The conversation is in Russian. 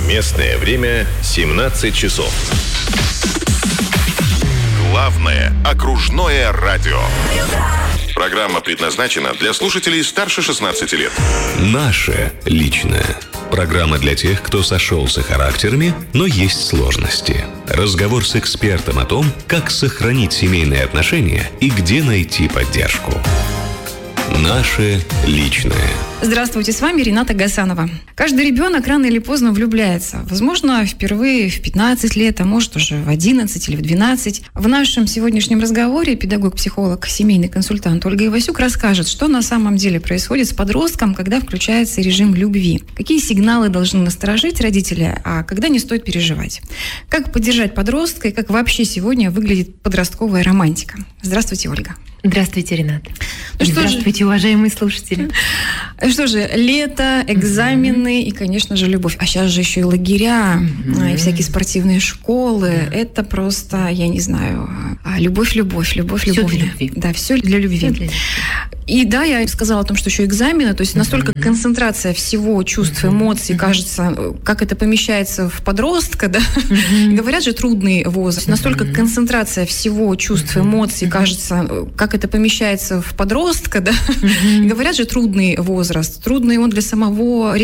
Местное время 17 часов. Главное окружное радио. Программа предназначена для слушателей старше 16 лет. Наше личное. Программа для тех, кто сошелся характерами, но есть сложности. Разговор с экспертом о том, как сохранить семейные отношения и где найти поддержку. Наше личное. Здравствуйте, с вами Рената Гасанова. Каждый ребенок рано или поздно влюбляется. Возможно, впервые в 15 лет, а может уже в 11 или в 12. В нашем сегодняшнем разговоре педагог-психолог, семейный консультант Ольга Ивасюк расскажет, что на самом деле происходит с подростком, когда включается режим любви. Какие сигналы должны насторожить родители, а когда не стоит переживать. Как поддержать подростка и как вообще сегодня выглядит подростковая романтика. Здравствуйте, Ольга. Здравствуйте, Рената. Здравствуйте, уважаемые слушатели. Что же, лето, экзамены и, конечно же, любовь. А сейчас же еще и лагеря, и всякие спортивные школы. Это просто, я не знаю, любовь. Все для любви. Да, все для любви. И да, я сказала о том, что еще экзамены, то есть настолько концентрация всего чувств, эмоций, кажется, как это помещается в подростка, да? Говорят же, трудный возраст. Настолько концентрация всего чувств, эмоций, кажется, как это помещается в подростка, да? Говорят же, трудный возраст. Трудный он для самого